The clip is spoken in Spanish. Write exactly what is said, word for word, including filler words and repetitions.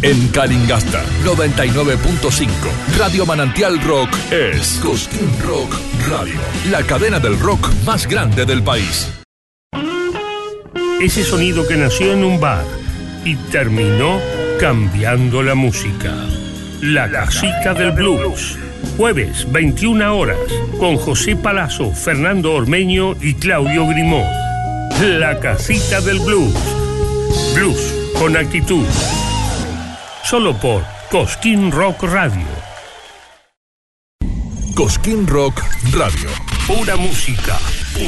En Calingasta, noventa y nueve punto cinco. Radio Manantial Rock es Cosquín Rock Radio, la cadena del rock más grande del país. Ese sonido que nació en un bar y terminó cambiando la música. La Casita del Blues. Jueves, veintiuna horas, con José Palazzo, Fernando Ormeño y Claudio Grimaud. La Casita del Blues. Blues con actitud. Solo por Cosquín Rock Radio. Cosquín Rock Radio. Pura música.